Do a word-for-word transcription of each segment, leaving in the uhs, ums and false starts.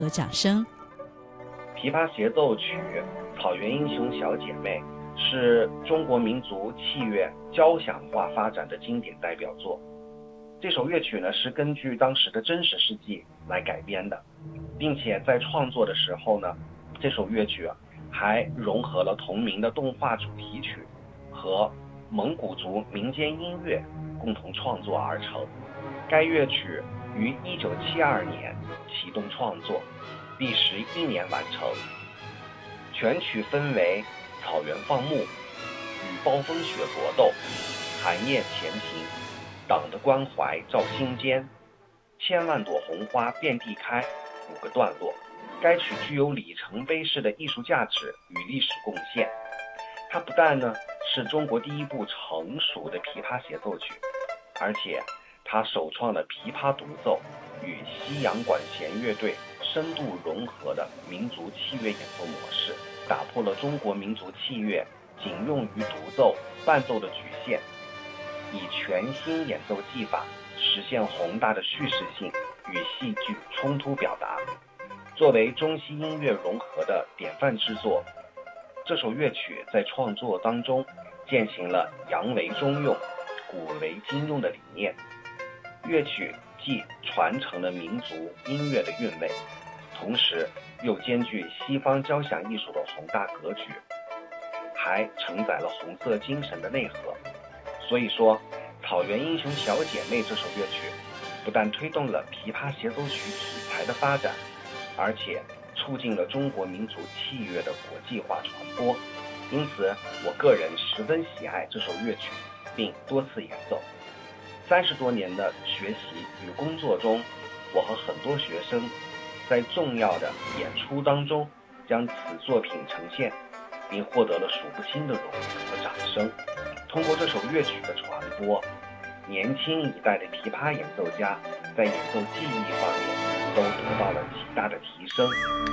和掌声。 琵琶协奏曲《草原英雄小姐妹》是中国民族器乐交响化发展的经典代表作。这首乐曲呢是根据当时的真实事迹来改编的，并且在创作的时候呢，这首乐曲啊还融合了同名的动画主题曲和蒙古族民间音乐共同创作而成。该乐曲于一九七二年启动创作，历时一年完成。全曲分为草原放牧、雨暴风雪搏斗、寒夜前行、党的关怀照心间、千万朵红花遍地开五个段落。该曲具有里程碑式的艺术价值与历史贡献。它不但呢是中国第一部成熟的琵琶协奏曲，而且它首创了琵琶独奏与西洋管弦乐队深度融合的民族器乐演奏模式，打破了中国民族器乐仅用于独奏伴奏的局限，以全新演奏技法实现宏大的叙事性与戏剧冲突表达。作为中西音乐融合的典范之作，这首乐曲在创作当中践行了洋为中用、古为今用的理念。乐曲既传承了民族音乐的韵味，同时又兼具西方交响艺术的宏大格局，还承载了红色精神的内核。所以说，《草原英雄小姐妹》这首乐曲不但推动了琵琶协奏曲题材的发展，而且促进了中国民族器乐的国际化传播。因此我个人十分喜爱这首乐曲，并多次演奏。三十多年的学习与工作中，我和很多学生在重要的演出当中将此作品呈现，并获得了数不清的荣誉和掌声。通过这首乐曲的传播，年轻一代的琵琶演奏家在演奏技艺方面都得到了极大的提升。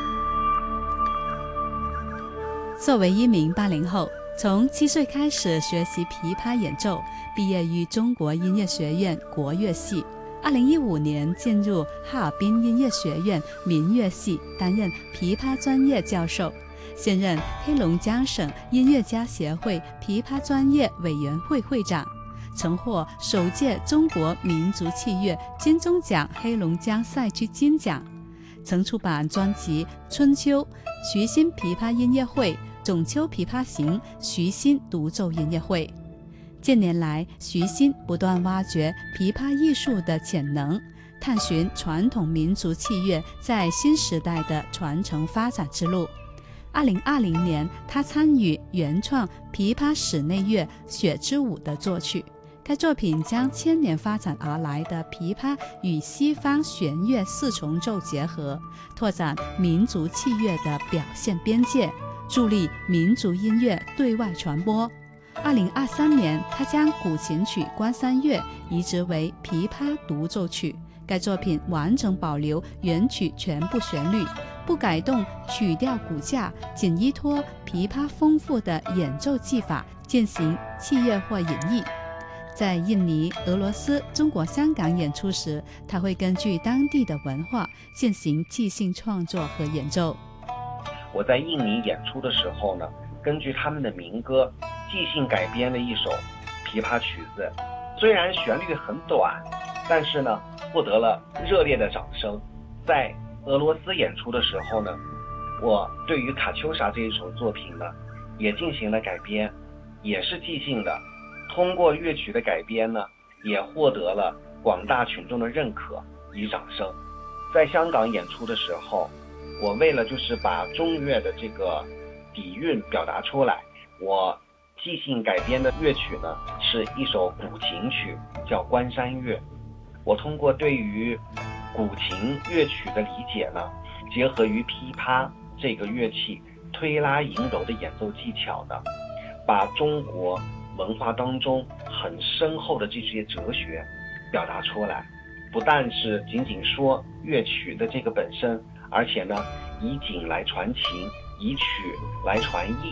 作为一名八零后，从七岁开始学习琵琶演奏，毕业于中国音乐学院国乐系。二零一五年进入哈尔滨音乐学院民乐系，担任琵琶专业教授，现任黑龙江省音乐家协会琵琶专业委员会会长，曾获首届中国民族器乐金钟奖黑龙江赛区金奖，曾出版专辑《春秋》、徐新琵琶音乐会、仲秋琵琶行、徐新独奏音乐会。近年来，徐新不断挖掘琵琶艺术的潜能，探寻传统民族器乐在新时代的传承发展之路。二零二零年，他参与原创琵琶室内乐《雪之舞》的作曲。该作品将千年发展而来的琵琶与西方弦乐四重奏结合，拓展民族器乐的表现边界，助力民族音乐对外传播。二零二三年，他将古琴曲《关山月》移植为琵琶独奏曲。该作品完整保留原曲全部旋律，不改动曲调骨架，仅依托琵琶丰富的演奏技法进行器乐化演绎。在印尼、俄罗斯、中国香港演出时，他会根据当地的文化进行即兴创作和演奏。 我在印尼演出的时候呢，根据他们的民歌即兴改编了一首琵琶曲子，虽然旋律很短，但是呢获得了热烈的掌声。在俄罗斯演出的时候呢，我对于卡秋莎这一首作品呢也进行了改编，也是即兴的。通过乐曲的改编呢，也获得了广大群众的认可与掌声。在香港演出的时候，我为了就是把中乐的这个底蕴表达出来，我即兴改编的乐曲呢是一首古琴曲，叫《关山月》。我通过对于古琴乐曲的理解呢，结合于琵琶这个乐器推拉吟柔的演奏技巧呢，把中国文化当中很深厚的这些哲学表达出来。不但是仅仅说乐曲的这个本身，而且呢以景来传情，以曲来传意。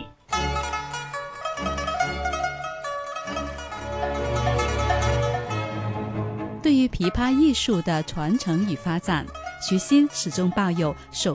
对于琵琶艺术的传承与发展， 徐新始终抱有守